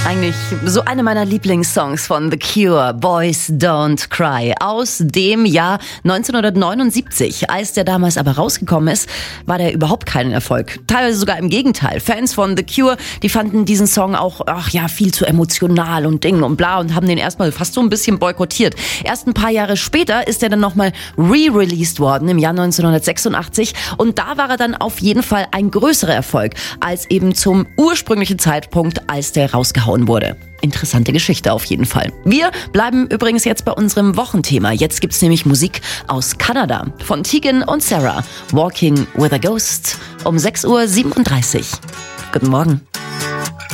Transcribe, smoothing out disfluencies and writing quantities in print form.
Eigentlich so eine meiner Lieblingssongs von The Cure, Boys Don't Cry, aus dem Jahr 1979. Als der damals aber rausgekommen ist, war der überhaupt kein Erfolg. Teilweise sogar im Gegenteil. Fans von The Cure, die fanden diesen Song auch, viel zu emotional und Ding und bla und haben den erstmal fast so ein bisschen boykottiert. Erst ein paar Jahre später ist er dann nochmal re-released worden im Jahr 1986 und da war er dann auf jeden Fall ein größerer Erfolg als eben zum ursprünglichen Zeitpunkt, als der rausgehauen wurde. Interessante Geschichte auf jeden Fall. Wir bleiben übrigens jetzt bei unserem Wochenthema. Jetzt gibt's nämlich Musik aus Kanada von Tegan und Sarah. Walking with a Ghost um 6:37 Uhr. Guten Morgen.